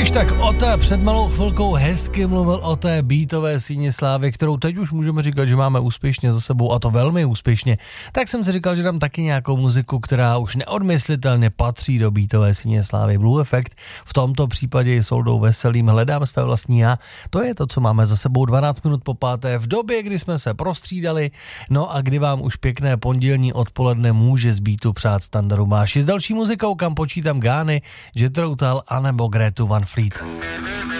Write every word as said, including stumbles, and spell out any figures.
Když tak o té před malou chvilkou hezky mluvil o té beatové síni slávy, kterou teď už můžeme říkat, že máme úspěšně za sebou, a to velmi úspěšně, tak jsem si říkal, že dám taky nějakou muziku, která už neodmyslitelně patří do beatové síně slávy. Blue Effect, v tomto případě s Oldou Veselým, Hledám své vlastní já. To je to, co máme za sebou dvanáct minut po páté v době, kdy jsme se prostřídali, no a kdy vám už pěkné pondělní odpoledne může z beatu přát Standa Rumáši s další muzikou, kam počítám Gány, Jethro Tull anebo Gretu Van Fleet.